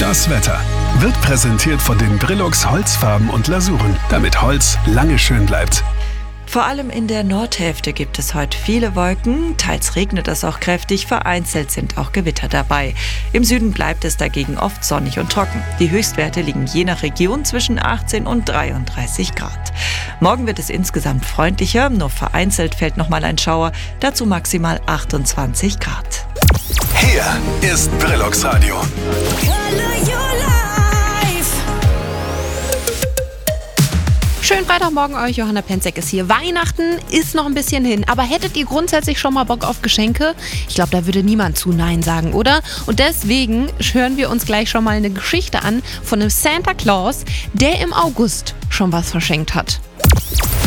Das Wetter wird präsentiert von den Brilux Holzfarben und Lasuren, damit Holz lange schön bleibt. Vor allem in der Nordhälfte gibt es heute viele Wolken, teils regnet es auch kräftig, vereinzelt sind auch Gewitter dabei. Im Süden bleibt es dagegen oft sonnig und trocken. Die Höchstwerte liegen je nach Region zwischen 18 und 33 Grad. Morgen wird es insgesamt freundlicher, nur vereinzelt fällt nochmal ein Schauer, dazu maximal 28 Grad. Hier ist Brilux Radio. Schönen Freitagmorgen euch, Johanna Penzek ist hier. Weihnachten ist noch ein bisschen hin, aber hättet ihr grundsätzlich schon mal Bock auf Geschenke? Ich glaube, da würde niemand zu Nein sagen, oder? Und deswegen hören wir uns gleich schon mal eine Geschichte an von einem Santa Claus, der im August schon was verschenkt hat.